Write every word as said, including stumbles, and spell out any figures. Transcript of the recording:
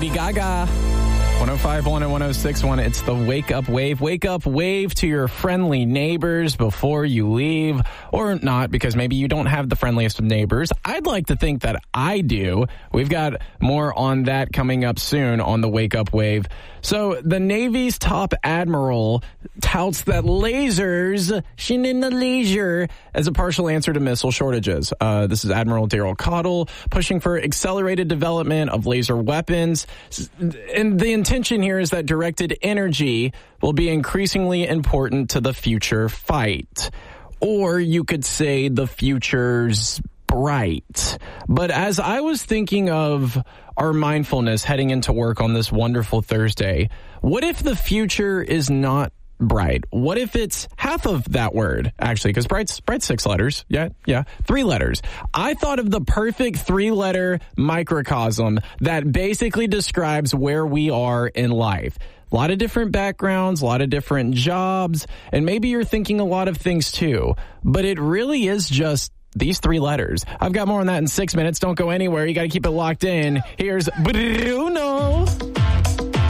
Lady Gaga. one oh five point one and one oh six point one. It's the Wake Up Wave. Wake up, wave to your friendly neighbors before you leave. Or not, because maybe you don't have the friendliest of neighbors. I'd like to think that I do. We've got more on that coming up soon on the Wake Up Wave. So the Navy's top admiral touts that lasers, shin in the leisure, as a partial answer to missile shortages. Uh, this is Admiral Daryl Cottle pushing for accelerated development of laser weapons. And the intention here is that directed energy will be increasingly important to the future fight. Or you could say the future's bright. But as I was thinking of our mindfulness heading into work on this wonderful Thursday, what if the future is not bright? What if it's half of that word, actually? Because bright's, bright's six letters. Yeah, yeah. Three letters. I thought of the perfect three-letter microcosm that basically describes where we are in life. A lot of different backgrounds, a lot of different jobs, and maybe you're thinking a lot of things too. But it really is just these three letters. I've got more on that in six minutes. Don't go anywhere. You got to keep it locked in. Here's Bruno.